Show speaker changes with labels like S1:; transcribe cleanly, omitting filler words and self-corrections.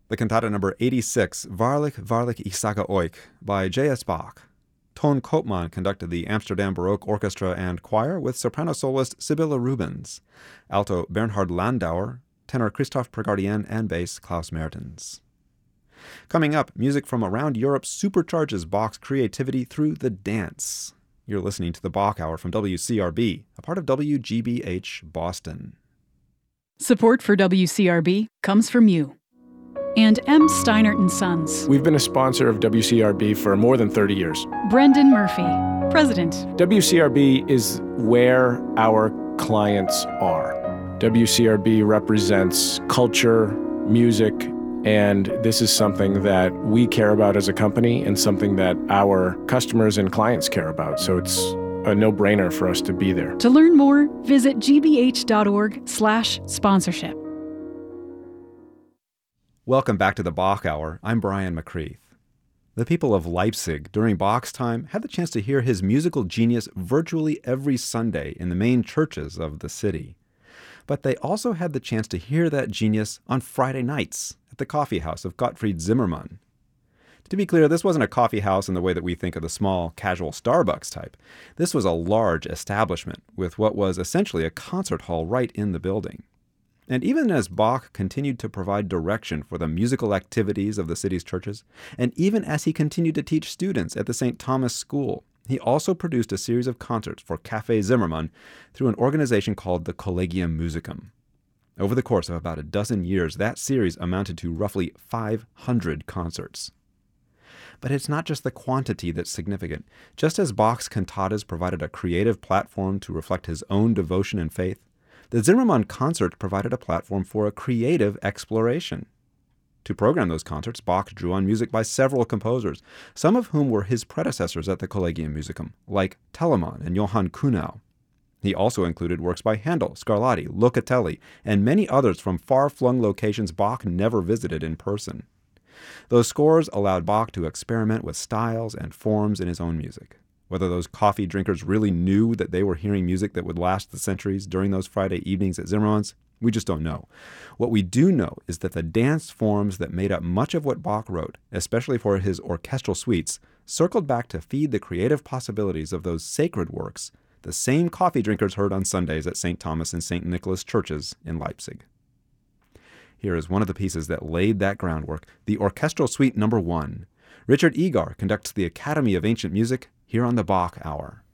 S1: The cantata number 86, Wahrlich, wahrlich, ich sage euch, by J.S. Bach. Ton Koopman conducted the Amsterdam Baroque Orchestra and Choir with soprano soloist Sibylle Rubens, alto Bernhard Landauer, tenor Christophe Pregardien, and bass Klaus Mertens. Coming up, music from around Europe supercharges Bach's creativity through the dance. You're listening to the Bach Hour from WCRB, a part of WGBH Boston.
S2: Support for WCRB comes from you and M. Steinert & Sons.
S3: We've been a sponsor of WCRB for more than 30 years.
S2: Brendan Murphy, President.
S3: WCRB is where our clients are. WCRB represents culture, music, and this is something that we care about as a company and something that our customers and clients care about. So it's a no-brainer for us to be there.
S2: To learn more, visit gbh.org/sponsorship.
S1: Welcome back to the Bach Hour. I'm Brian McCreath. The people of Leipzig during Bach's time had the chance to hear his musical genius virtually every Sunday in the main churches of the city. But they also had the chance to hear that genius on Friday nights at the coffee house of Gottfried Zimmermann. To be clear, this wasn't a coffee house in the way that we think of the small, casual Starbucks type. This was a large establishment with what was essentially a concert hall right in the building. And even as Bach continued to provide direction for the musical activities of the city's churches, and even as he continued to teach students at the St. Thomas School, he also produced a series of concerts for Café Zimmermann through an organization called the Collegium Musicum. Over the course of about a dozen years, that series amounted to roughly 500 concerts. But it's not just the quantity that's significant. Just as Bach's cantatas provided a creative platform to reflect his own devotion and faith, the Zimmermann concerts provided a platform for a creative exploration. To program those concerts, Bach drew on music by several composers, some of whom were his predecessors at the Collegium Musicum, like Telemann and Johann Kuhnau. He also included works by Handel, Scarlatti, Locatelli, and many others from far-flung locations Bach never visited in person. Those scores allowed Bach to experiment with styles and forms in his own music. Whether those coffee drinkers really knew that they were hearing music that would last the centuries during those Friday evenings at Zimmermann's, we just don't know. What we do know is that the dance forms that made up much of what Bach wrote, especially for his orchestral suites, circled back to feed the creative possibilities of those sacred works the same coffee drinkers heard on Sundays at St. Thomas and St. Nicholas churches in Leipzig. Here is one of the pieces that laid that groundwork, the Orchestral Suite No. 1. Richard Egar conducts the Academy of Ancient Music here on the Bach Hour.